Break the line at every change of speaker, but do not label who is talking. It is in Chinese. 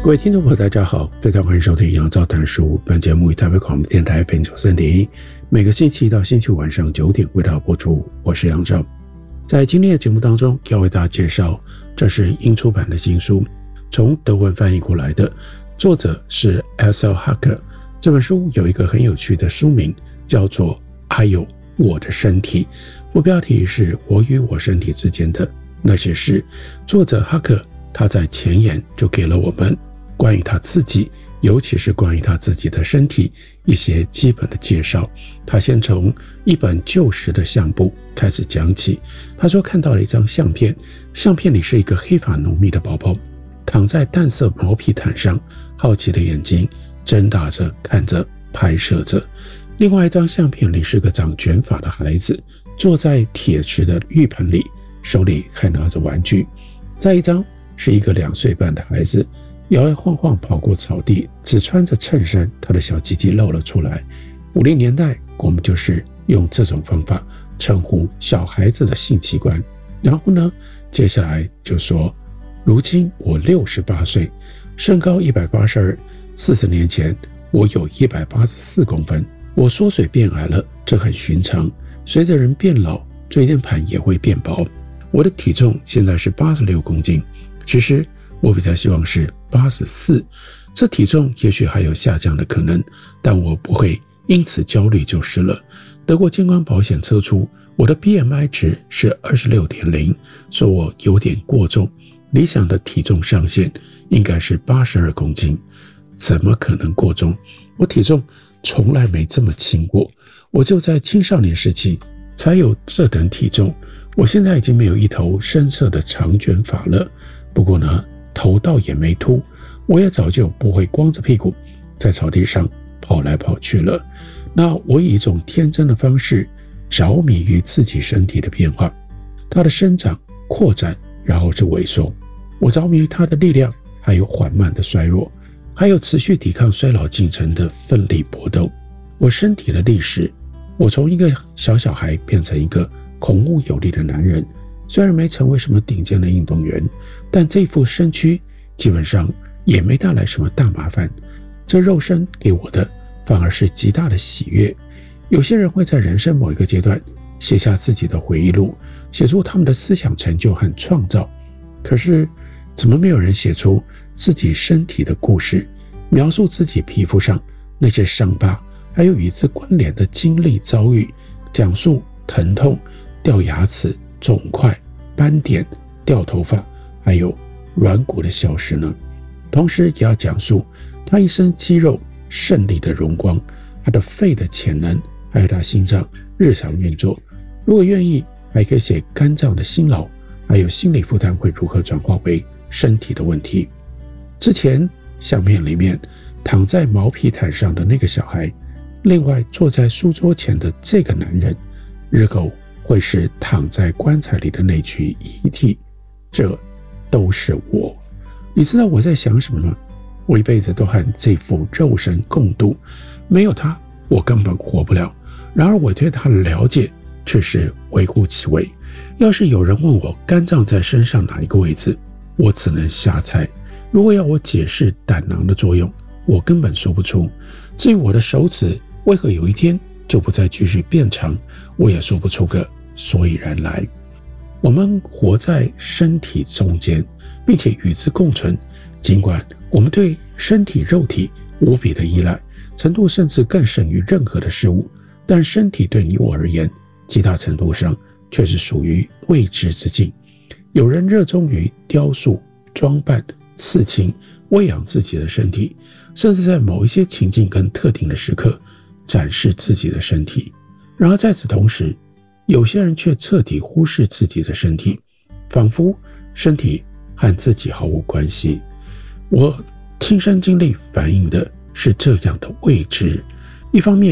各位听众朋友大家好，非常欢迎收听杨照谈书。本节目以台北广播电台 FM93.1每个星期一到星期五晚上9点为大家播出。我是杨照。在今天的节目当中要为大家介绍，这是英出版的新书，从德文翻译过来的，作者是 Elsel Hacker。 这本书有一个很有趣的书名，叫做还有我的身体，副标题是我与我身体之间的那些事。作者哈克他在前言就给了我们关于他自己，尤其是关于他自己的身体一些基本的介绍。他先从一本旧时的相簿开始讲起。他说看到了一张相片，相片里是一个黑发浓密的宝宝，躺在淡色毛皮毯上，好奇的眼睛睁大着看着拍摄着。另外一张相片里是个长卷发的孩子，坐在铁质的浴盆里，手里还拿着玩具。再一张是一个2岁半的孩子，摇摇晃晃跑过草地，只穿着衬衫，他的小鸡鸡露了出来。50年代我们就是用这种方法称呼小孩子的性器官。然后呢，接下来就说如今我68岁，身高182， 40年前我有184公分。我缩水变矮了，这很寻常，随着人变老，椎间盘也会变薄。我的体重现在是86公斤，其实我比较希望是84，这体重也许还有下降的可能，但我不会因此焦虑就是了。德国健康保险测出我的 BMI 值是 26.0， 说我有点过重，理想的体重上限应该是82公斤。怎么可能过重？我体重从来没这么轻过，我就在青少年时期才有这等体重。我现在已经没有一头深色的长卷发了，不过呢，头倒也没秃，我也早就不会光着屁股在草地上跑来跑去了。那我以一种天真的方式着迷于自己身体的变化，它的生长、扩展，然后是萎缩。我着迷于它的力量，还有缓慢的衰弱，还有持续抵抗衰老进程的奋力搏斗。我身体的历史，我从一个小孩变成一个孔武有力的男人，虽然没成为什么顶尖的运动员，但这副身躯基本上也没带来什么大麻烦。这肉身给我的反而是极大的喜悦。有些人会在人生某一个阶段写下自己的回忆录，写出他们的思想成就和创造，可是怎么没有人写出自己身体的故事，描述自己皮肤上那些伤疤，还有与之关联的经历遭遇，讲述疼痛、掉牙齿、肿块、斑点、掉头发，还有软骨的消失呢？同时也要讲述他一身肌肉胜利的荣光，他的肺的潜能，还有他心脏日常运作。如果愿意，还可以写肝脏的辛劳，还有心理负担会如何转化为身体的问题。之前相片里面躺在毛皮毯上的那个小孩，另外坐在书桌前的这个男人，日后会是躺在棺材里的那具遗体，这都是我。你知道我在想什么吗？我一辈子都和这副肉身共度，没有他我根本活不了。然而我对他的了解却是微乎其微。要是有人问我肝脏在身上哪一个位置，我只能瞎猜。如果要我解释胆囊的作用，我根本说不出。至于我的手指为何有一天就不再继续变长，我也说不出个所以然来。我们活在身体中间，并且与之共存，尽管我们对身体肉体无比的依赖，程度甚至更胜于任何的事物，但身体对你我而言，极大程度上却是属于未知之境。有人热衷于雕塑、装扮、刺青、喂养自己的身体，甚至在某一些情境跟特定的时刻展示自己的身体。然而在此同时，有些人却彻底忽视自己的身体，仿佛身体和自己毫无关系。我亲身经历反映的是这样的未知。一方面